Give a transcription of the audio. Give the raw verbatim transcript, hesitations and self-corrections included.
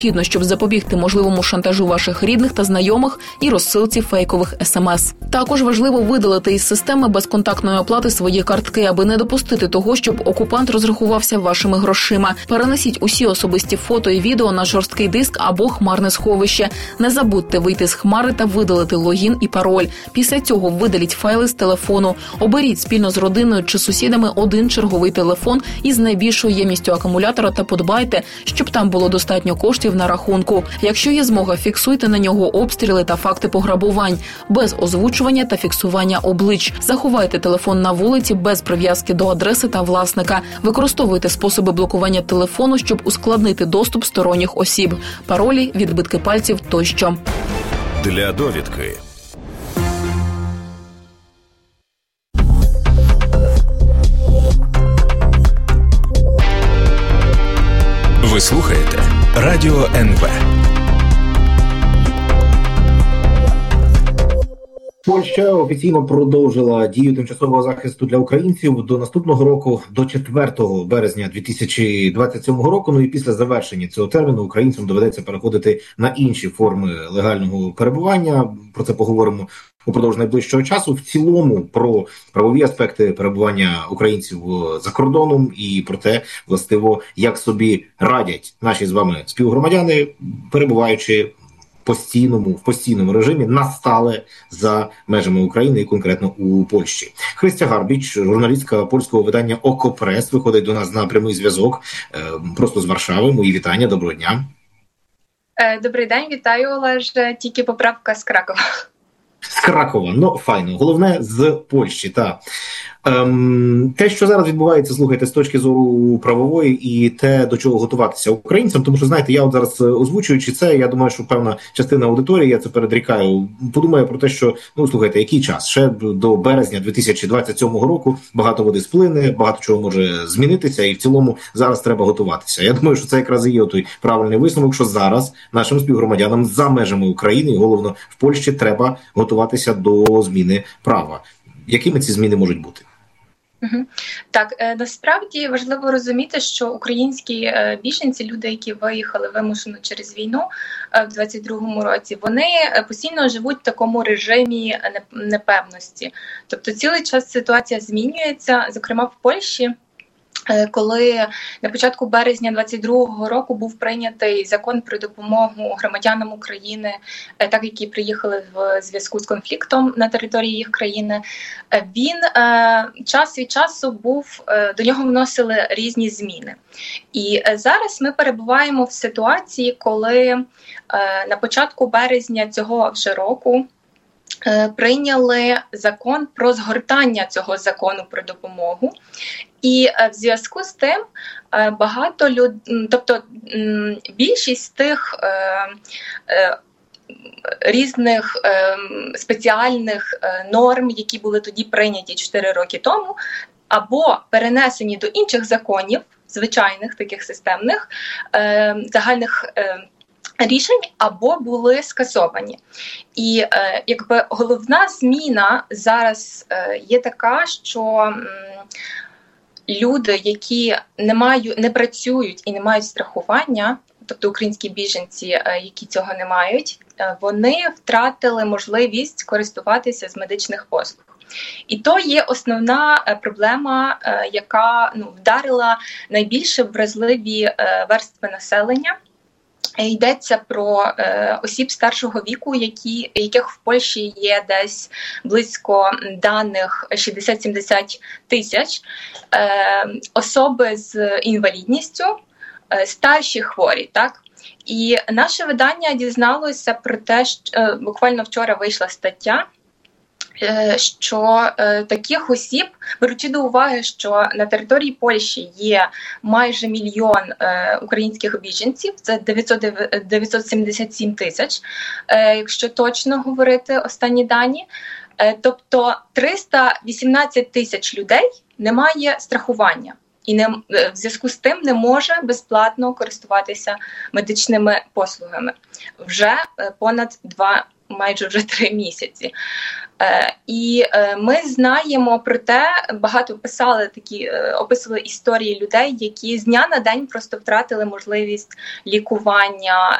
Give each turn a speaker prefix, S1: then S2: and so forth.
S1: необхідно, щоб запобігти можливому шантажу ваших рідних та знайомих і розсилці фейкових смс. Також важливо видалити із системи безконтактної оплати свої картки, аби не допустити того, щоб окупант розрахувався вашими грошима. Перенесіть усі особисті фото і відео на жорсткий диск або хмарне сховище. Не забудьте вийти з хмари та видалити логін і пароль. Після цього видаліть файли з телефону. Оберіть спільно з родиною чи сусідами один черговий телефон із найбільшою ємністю акумулятора та подбайте, щоб там було достатньо коштів на рахунку. Якщо є змога, фіксуйте на нього обстріли та факти пограбувань, без озвучування та фіксування облич. Заховайте телефон на вулиці без прив'язки до адреси та власника. Використовуйте способи блокування телефону, щоб ускладнити доступ сторонніх осіб. Паролі, відбитки пальців тощо.
S2: Для довідки. Ви слухаєте Радіо ен ве.
S3: Польща офіційно продовжила дію тимчасового захисту для українців до наступного року, до четвертого березня дві тисячі двадцять сьомого року. Ну і після завершення цього терміну українцям доведеться переходити на інші форми легального перебування. Про це поговоримо упродовж найближчого часу. В цілому про правові аспекти перебування українців за кордоном і про те, властиво, як собі радять наші з вами співгромадяни, перебуваючи постійному, в постійному режимі на стале за межами України і конкретно у Польщі. Христя Гарбіч, журналістка польського видання «Окопрес», виходить до нас на прямий зв'язок просто з Варшави. Мої вітання, доброго дня.
S4: Добрий день, вітаю, Олеже. Тільки поправка з Кракова.
S3: З Кракова, ну файно. Головне з Польщі, так. Ем, те, що зараз відбувається, слухайте, з точки зору правової і те, до чого готуватися українцям, тому що, знаєте, я от зараз озвучуючи це, я думаю, що певна частина аудиторії, я це передрікаю, подумає про те, що, ну, слухайте, який час? Ще до березня дві тисячі двадцять сьомого року багато води сплине, багато чого може змінитися, і в цілому зараз треба готуватися. Я думаю, що це якраз і є той правильний висновок, що зараз нашим співгромадянам за межами України, і головно в Польщі, треба готуватися до зміни права. Якими ці зміни можуть бути?
S4: Угу. Так, е, насправді важливо розуміти, що українські е, біженці, люди, які виїхали вимушено через війну е, в двадцять другому році, вони постійно живуть в такому режимі непевності. Тобто цілий час ситуація змінюється, зокрема в Польщі. Коли на початку березня двадцять другого року був прийнятий закон про допомогу громадянам України, так які приїхали в зв'язку з конфліктом на території їх країни, він час від часу був, до нього вносили різні зміни. І зараз ми перебуваємо в ситуації, коли на початку березня цього вже року прийняли закон про згортання цього закону про допомогу. І в зв'язку з тим багато людей, тобто більшість тих е, е, різних е, спеціальних е, норм, які були тоді прийняті чотири роки тому, або перенесені до інших законів, звичайних таких системних, е, загальних е, рішень, або були скасовані. І е, якби головна зміна зараз е, є така, що м, люди, які не мають, не працюють і не мають страхування, тобто українські біженці, які цього не мають, вони втратили можливість користуватися з медичних послуг. І то є основна проблема, яка ну, вдарила найбільше вразливі верстви населення. Йдеться про е, осіб старшого віку, які, яких в Польщі є десь близько даних шістдесят-сімдесят тисяч, е, особи з інвалідністю, е, старші хворі, так? І наше видання дізналося про те, що е, буквально вчора вийшла стаття, що е, таких осіб, беручи до уваги, що на території Польщі є майже мільйон е, українських біженців, це дев'ятсот сімдесят сім тисяч, е, якщо точно говорити останні дані, е, тобто триста вісімнадцять тисяч людей не має страхування. І не, в зв'язку з тим не може безплатно користуватися медичними послугами вже понад два майже вже три місяці. І ми знаємо про те, багато писали такі, описували історії людей, які з дня на день просто втратили можливість лікування,